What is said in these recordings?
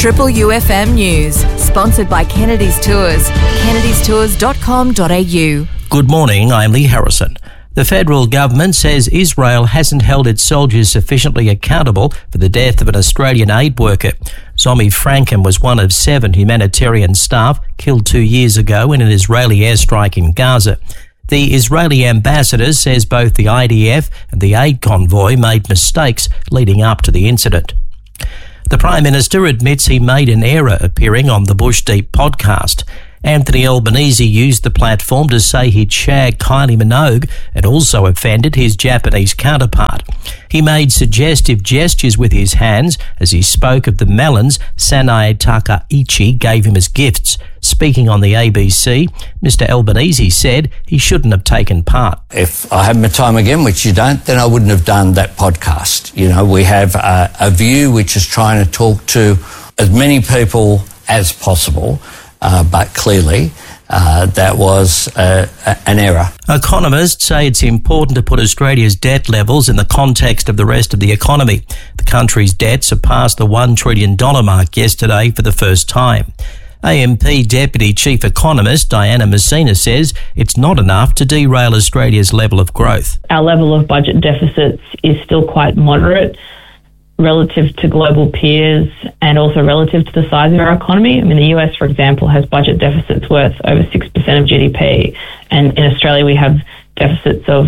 Triple UFM News, sponsored by Kennedy's Tours, kennedystours.com.au. Good morning, I'm Lee Harrison. The federal government says Israel hasn't held its soldiers sufficiently accountable for the death of an Australian aid worker. Zomi Franken was one of 7 humanitarian staff killed 2 years ago in an Israeli airstrike in Gaza. The Israeli ambassador says both the IDF and the aid convoy made mistakes leading up to the incident. The Prime Minister admits he made an error appearing on the Bush Deep podcast. Anthony Albanese used the platform to say he'd shagged Kylie Minogue and also offended his Japanese counterpart. He made suggestive gestures with his hands as he spoke of the melons Sanae Takaichi gave him as gifts. Speaking on the ABC, Mr Albanese said he shouldn't have taken part. If I had my time again, which you don't, then I wouldn't have done that podcast. You know, we have a view which is trying to talk to as many people as possible. But clearly, that was an error. Economists say it's important to put Australia's debt levels in the context of the rest of the economy. The country's debt surpassed the $1 trillion mark yesterday for the first time. AMP Deputy Chief Economist Diana Messina says it's not enough to derail Australia's level of growth. Our level of budget deficits is still quite moderate relative to global peers and also relative to the size of our economy. I mean, the US, for example, has budget deficits worth over 6% of GDP, and in Australia we have deficits of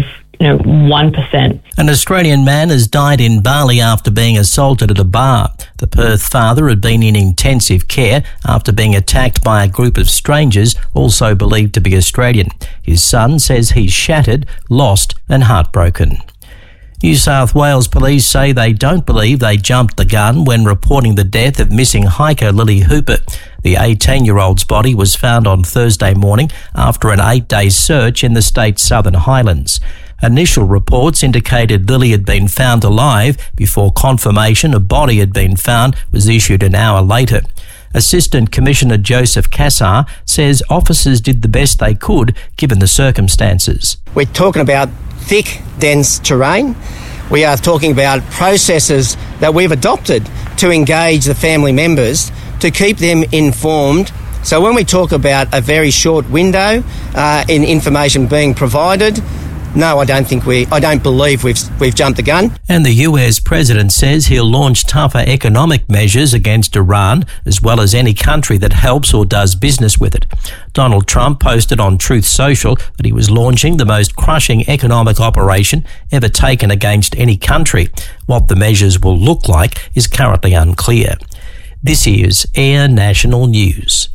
1%. An Australian man has died in Bali after being assaulted at a bar. The Perth father had been in intensive care after being attacked by a group of strangers, also believed to be Australian. His son says he's shattered, lost and heartbroken. New South Wales police say they don't believe they jumped the gun when reporting the death of missing hiker Lily Hooper. The 18-year-old's body was found on Thursday morning after an 8-day search in the state's Southern Highlands. Initial reports indicated Lily had been found alive before confirmation a body had been found was issued an hour later. Assistant Commissioner Joseph Cassar says officers did the best they could given the circumstances. We're talking about thick, dense terrain. We are talking about processes that we've adopted to engage the family members to keep them informed. So when we talk about a very short window in information being provided, no, I don't believe we've jumped the gun. And the US president says he'll launch tougher economic measures against Iran, as well as any country that helps or does business with it. Donald Trump posted on Truth Social that he was launching the most crushing economic operation ever taken against any country. What the measures will look like is currently unclear. This is Air National News.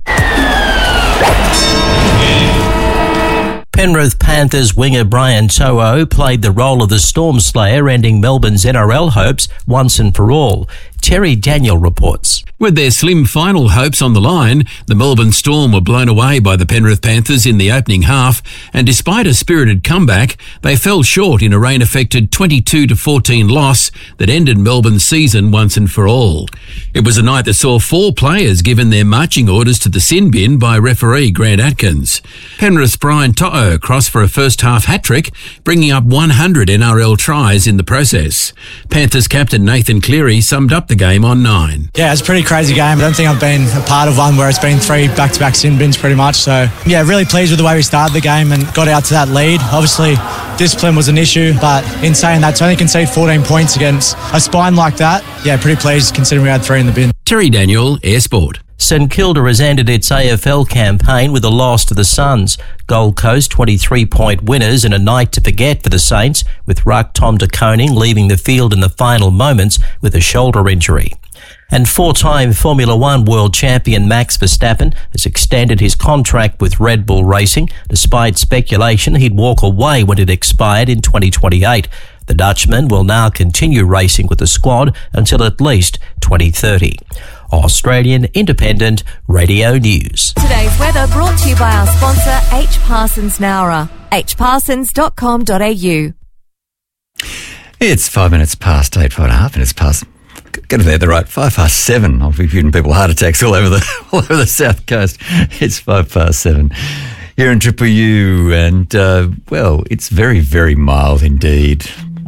Penrith Panthers winger Brian To'o played the role of the Storm Slayer, ending Melbourne's NRL hopes once and for all. Terry Daniel reports. With their slim final hopes on the line, the Melbourne Storm were blown away by the Penrith Panthers in the opening half, and despite a spirited comeback, they fell short in a rain-affected 22-14 loss that ended Melbourne's season once and for all. It was a night that saw 4 players given their marching orders to the sin bin by referee Grant Atkins. Penrith's Brian To'o crossed for a first-half hat-trick, bringing up 100 NRL tries in the process. Panthers captain Nathan Cleary summed up the game on 9. Yeah, it's a pretty crazy game. I don't think I've been a part of one where it's been 3 back-to-back sin bins pretty much. So, yeah, really pleased with the way we started the game and got out to that lead. Obviously, discipline was an issue, but in saying that, to only concede 14 points against a spine like that, yeah, pretty pleased considering we had 3 in the bin. Terry Daniel, Air Sport. St Kilda has ended its AFL campaign with a loss to the Suns. Gold Coast 23-point winners and a night to forget for the Saints, with ruck Tom de Koning leaving the field in the final moments with a shoulder injury. And 4-time Formula One world champion Max Verstappen has extended his contract with Red Bull Racing, despite speculation he'd walk away when it expired in 2028. The Dutchman will now continue racing with the squad until at least 2030. Australian Independent Radio News. Today's weather brought to you by our sponsor H. Parsons Nowra, hparsons.com.au. It's 5 minutes past 8, 5.5 minutes past. Get there, the right 7:05. I'll be giving people heart attacks all over the south coast. It's 7:05 here in Triple U, and well, it's very, very mild indeed.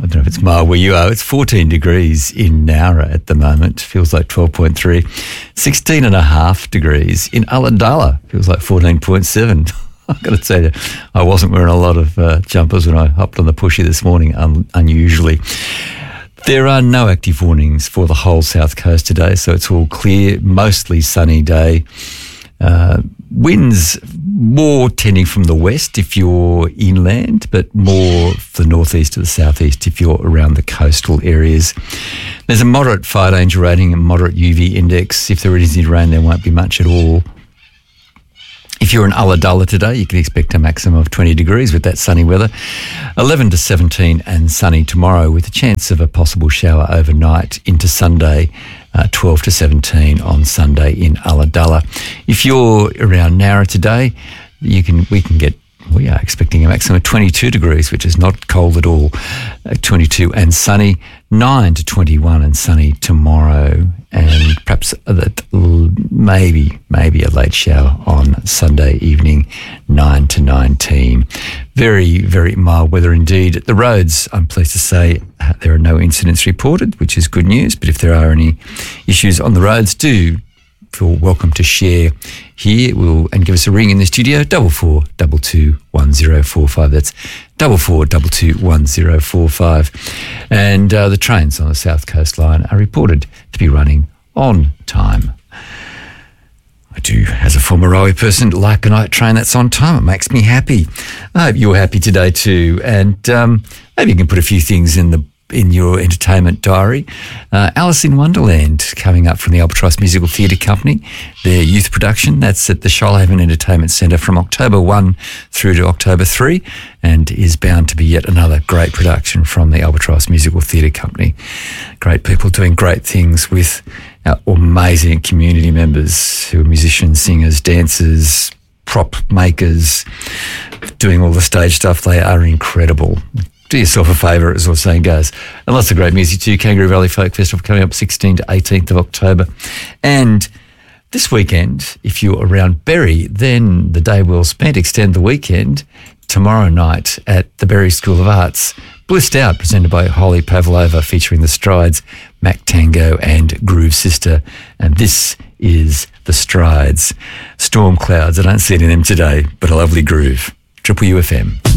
I don't know if it's mild where you are. It's 14 degrees in Nowra at the moment. Feels like 12.3. 16.5 degrees in Ulladulla. Feels like 14.7. I've got to tell you, I wasn't wearing a lot of jumpers when I hopped on the pushy this morning, unusually. There are no active warnings for the whole South Coast today, so it's all clear, mostly sunny day. Winds more tending from the west if you're inland, but more the northeast to the southeast if you're around the coastal areas. There's a moderate fire danger rating and moderate UV index. If there is any rain, there won't be much at all. If you're in Ulladulla today, you can expect a maximum of 20 degrees with that sunny weather. 11 to 17 and sunny tomorrow with a chance of a possible shower overnight into Sunday. 12 to 17 on Sunday in Ulladulla. If you're around Nowra today, we are expecting a maximum of 22 degrees, which is not cold at all. 22 and sunny, 9 to 21 and sunny tomorrow, and perhaps maybe a late shower on Sunday evening, 9 to 19. Very, very mild weather indeed. The roads, I'm pleased to say, there are no incidents reported, which is good news, but if there are any issues on the roads, do feel welcome to share here and give us a ring in the studio, 44 22 1045. That's 44 22 1045. And the trains on the South Coast Line are reported to be running on time. I do, as a former railway person, like a night train that's on time. It makes me happy. I hope you're happy today too. And maybe you can put a few things in your entertainment diary. Alice in Wonderland coming up from the Albatross Musical Theatre Company, their youth production. That's at the Shoalhaven Entertainment Centre from October 1 through to October 3, and is bound to be yet another great production from the Albatross Musical Theatre Company. Great people doing great things with our amazing community members who are musicians, singers, dancers, prop makers, doing all the stage stuff. They are incredible. Do yourself a favour, as the saying goes. And lots of great music too. Kangaroo Valley Folk Festival coming up 16 to 18th of October. And this weekend, if you're around Berry, then the day well spent. Extend the weekend tomorrow night at the Berry School of Arts. Blissed Out, presented by Holly Pavlova, featuring the Strides, Mac Tango and Groove Sister. And this is the Strides. Storm clouds, I don't see any of them today, but a lovely groove. Triple UFM.